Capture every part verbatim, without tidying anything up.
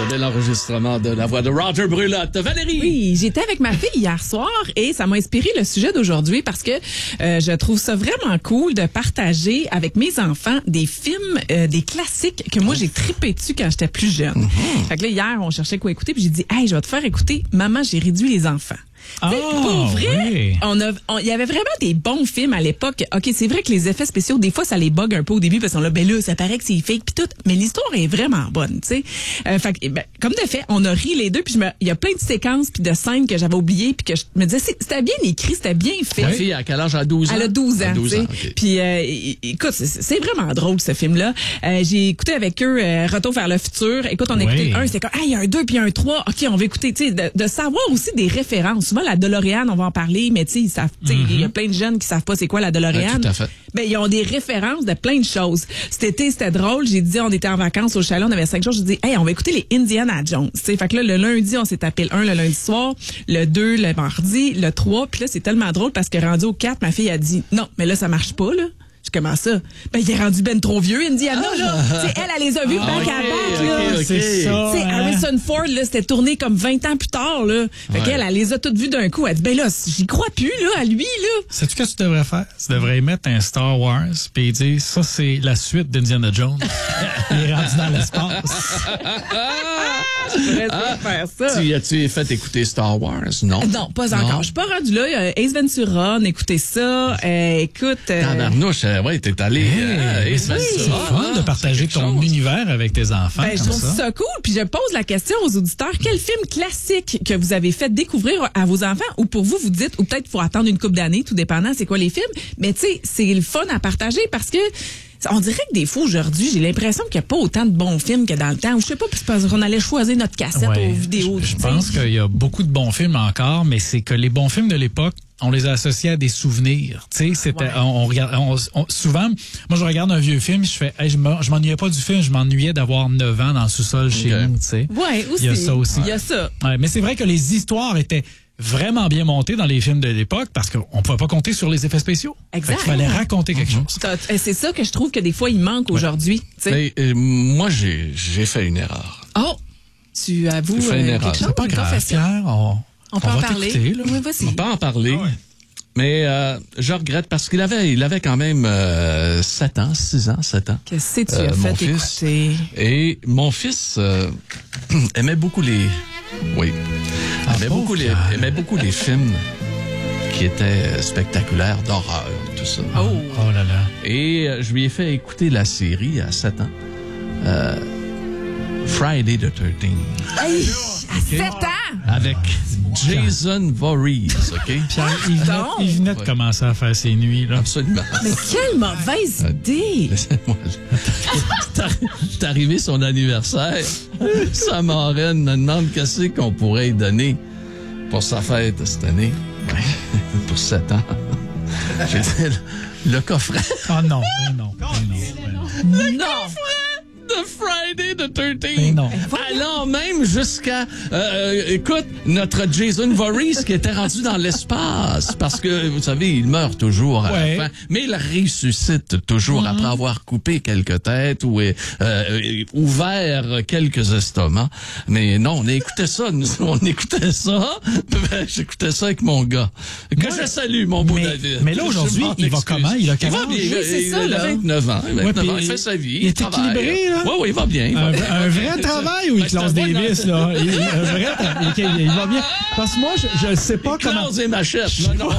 ce bel enregistrement de la voix de Roger Brulotte. Valérie! Oui, j'étais avec ma fille hier soir et ça m'a inspiré le sujet d'aujourd'hui parce que euh, je trouve ça vraiment cool de partager avec mes enfants des films, euh, des classiques que moi j'ai trippé dessus quand j'étais plus jeune. Mm-hmm. Fait que là, hier, on cherchait quoi écouter puis j'ai dit, hey, je vais te faire écouter Maman, j'ai réduit les enfants. Oh, pour vrai, oui. on a, on, il y avait vraiment des bons films à l'époque. Ok, c'est vrai que les effets spéciaux, des fois, ça les bug un peu au début parce qu'on là, ben là, ça paraît que c'est fake puis tout, mais l'histoire est vraiment bonne, tu sais. Euh, fait que, ben, comme de fait, on a ri les deux puis je me, il y a plein de séquences puis de scènes que j'avais oubliées puis que je me disais, c'était bien écrit, c'était bien fait. Ta fille, à quel âge? À douze ans? Elle a douze ans, tu sais. Okay. Puis, euh, écoute, c'est, c'est vraiment drôle, ce film-là. Euh, j'ai écouté avec eux euh, Retour vers le futur. Écoute, on a écouté oui. le un, c'était comme, ah, il y a un deux puis un trois. OK, on va écouter, tu sais, de, de savoir aussi des références. Souvent, la DeLorean, on va en parler, mais tu sais, ils savent, tu sais, il mm-hmm. y a plein de jeunes qui savent pas c'est quoi la DeLorean. Ouais, tout à fait. Ben, ils ont des références de plein de choses. Cet été, c'était drôle. J'ai dit, on était en vacances au chalet, on avait cinq jours. J'ai dit, hey, on va écouter les Indiana Jones. Tu sais, fait que là, le lundi, on s'est tapé le un le lundi soir, le deux le mardi, le trois. Puis là, c'est tellement drôle parce que rendu au quatre, ma fille a dit, non, mais là, ça marche pas, là. Je comment ça? Ben, il est rendu ben trop vieux, Indiana, ah, là. T'sais, elle, elle les a vus ah, back okay, à back, là. Okay, okay. C'est ça. T'sais, hein? Harrison Ford, là, c'était tourné comme vingt ans plus tard, là. Fait ouais. qu'elle, elle les a toutes vues d'un coup. Elle dit, ben là, j'y crois plus, là, à lui, là. Sais-tu ce que tu devrais faire? Tu devrais mettre un Star Wars, puis dire, ça, c'est la suite d'Indiana Jones. Il est rendu dans l'espace. Je pourrais ah, faire ça. Tu as-tu fait écouter Star Wars? Non. Non, pas encore. Non. Je suis pas rendu là. Euh, Ace Ventura, on écoutait ça. Euh, écoute. Euh... Tabarnouche, euh, ouais, t'es allé. Hey, euh, Ace oui, c'est fun de partager ton chose. univers avec tes enfants. Ben, je trouve ça. ça cool. Puis je pose la question aux auditeurs. Quel film classique que vous avez fait découvrir à vos enfants ou pour vous, vous dites, ou peut-être faut attendre une couple d'années, tout dépendant c'est quoi les films. Mais tu sais, c'est le fun à partager parce que on dirait que des fois, aujourd'hui, j'ai l'impression qu'il n'y a pas autant de bons films que dans le temps. Je sais pas, c'est parce qu'on allait choisir notre cassette ouais, aux vidéos. Je, je pense qu'il y a beaucoup de bons films encore, mais c'est que les bons films de l'époque, on les a associés à des souvenirs. Tu sais, c'était, ouais. on, on regarde, on, on, souvent, moi, je regarde un vieux film, je fais, hey, je m'ennuyais pas du film, je m'ennuyais d'avoir neuf ans dans le sous-sol okay. chez nous, tu sais. Ouais, aussi. Il y a ça aussi. Il y a ça. Ouais, mais c'est vrai que les histoires étaient vraiment bien montées dans les films de l'époque parce qu'on pouvait pas compter sur les effets spéciaux. Exact. Il fallait raconter quelque mm-hmm. chose. C'est ça que je trouve que des fois, il manque ouais. aujourd'hui. Mais, euh, moi, j'ai, j'ai fait une erreur. Oh! Tu avoues fait une euh, erreur. quelque chose? C'est pas grave, Pierre. On, on peut on en va parler. Là. Oui, vas-y. On peut en parler. Ah ouais. Mais euh, je regrette parce qu'il avait, il avait quand même euh, sept ans, six ans, sept ans. Qu'est-ce que tu euh, as fait écouter? Et mon fils euh, aimait beaucoup les... Oui. Ah, aimait, beaucoup les, aimait beaucoup les films qui étaient spectaculaires, d'horreur, tout ça. Oh, oh là là. Et euh, je lui ai fait écouter la série à sept ans. Euh, Friday the thirteenth. Hey, à okay. sept ans! Avec Jason Voorhees, OK? Pierre, il venait, il venait de ouais. commencer à faire ses nuits, là. Absolument. Mais quelle mauvaise idée! Laissez-moi. C'est arrivé son anniversaire. Sa marraine me demande qu'est-ce qu'on pourrait lui donner pour sa fête cette année. Pour sept ans. J'ai dit, le, le coffret. Oh non, mais non, mais non, mais non. Le non. coffret de Friday the thirteenth. Mais non. Allant même jusqu'à, euh, écoute, notre Jason Voorhees qui était rendu dans l'espace. Parce que, vous savez, il meurt toujours à ouais. la fin. Mais il ressuscite toujours mm-hmm. après avoir coupé quelques têtes ou euh, ouvert quelques estomacs. Mais non, on écoutait ça. Nous, on écoutait ça. Ben, j'écoutais ça avec mon gars. Que ouais. je salue, mon beau mais, David. Mais là, aujourd'hui, il va comment? Il a quel âge? Il, oui, il, ça, il a vingt-neuf ans. vingt-neuf ouais, ans. Il fait sa vie. Il est équilibré, là? Oui, oui, il va bien. Il va un, bien. un vrai travail ou il classe des vis, là? Il, un vrai travail. Il, il va bien. Parce que moi, je ne sais pas il comment... Il classe des machettes. Non, non.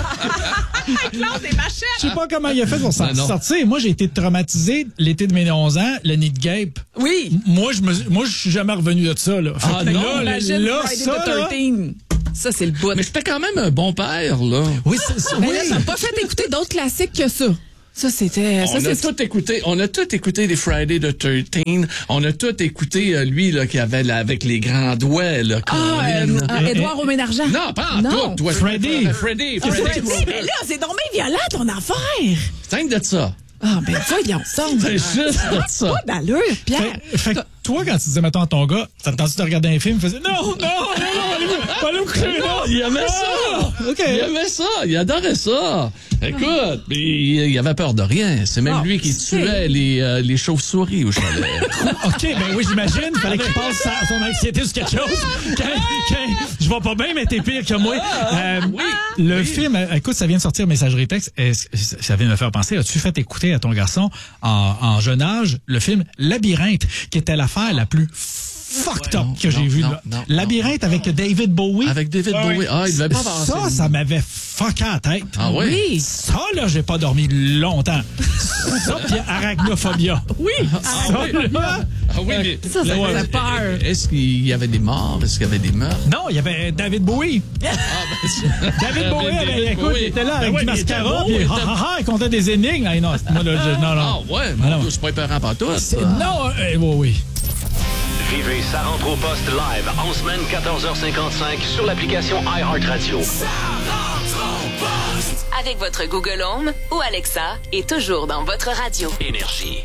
Il classe des machettes. Je sais pas comment il a fait pour s'en sortir. Moi, j'ai été traumatisé l'été de mes onze ans, le nid de guêpe. Oui. Moi, je me, moi, je suis jamais revenu de ça, là. Ah fait non, là, là, là ça, là, ça, c'est le bout. Mais j'étais quand même un bon père, là. Oui, c'est ça. Mais oui. là, t'as pas fait écouter d'autres classiques que ça. Ça, c'était... Ça, on, a tout écouté, on a tout écouté les Friday the thirteenth. On a tout écouté, euh, lui, là, qui avait là, avec les grands doigts, là. Ah, euh, euh, Édouard aux mains d'argent. Non, pas en non. tout. Toi, Freddy. Euh, Freddy. Ah, Freddy. Freddy. Mais là, c'est donc bien violent, ton affaire. C'est un de ça. Ah, ben, voyons ça. C'est juste de ça. Pas d'allure, Pierre. Fait, fait toi, quand tu disais, mettons, à ton gars, t'as entendu de regarder un film, tu faisais, non, non, non, non, allez, allez me coucher, non. Il aimait ça. OK. Il aimait ça. Il adorait ça. Écoute, il, il avait peur de rien. C'est même Oh, lui qui c'est... tuait les, euh, les chauves-souris au chalet. OK, ben oui, j'imagine. Il fallait qu'il passe sa, son anxiété sur quelque chose. Quand, quand, je vais pas bien, mais t'es pire que moi. Euh, oui, le oui. film, écoute, ça vient de sortir, messagerie texte. Ça vient de me faire penser. As-tu fait écouter à ton garçon, en, en jeune âge, le film Labyrinthe, qui était l'affaire la plus fucked up que j'ai vu. Non, non, Labyrinthe non, avec David Bowie. Avec David Bowie. Oui. Ah, il devait pas avoir Ça, ça m'avait fucké à la tête. Ah oui? oui. Ça, là, j'ai pas dormi longtemps. Ça, puis arachnophobia. Oui. Ah, ça, oui. là, Ah oui, mais... Ça, ça fait peur. Est-ce qu'il y avait des morts? Est-ce qu'il y avait des meurtres? Non, il y avait David Bowie. Ah, ben, David Bowie, David écoute, Bowie. il était là Ben avec oui, du mais mascara, il était puis beau, ha, ha, ha, il comptait des énigmes. Hey, non, moi, là, je, non, Ah non. ouais, Ah, mon non. Dieu, c'est pas épeurant par tout. Non, euh, oui, oui. Vivez Ça rentre au poste live en semaine quatorze heures cinquante-cinq sur l'application iHeartRadio. Ça rentre au poste. Avec votre Google Home ou Alexa et toujours dans votre radio. Énergie.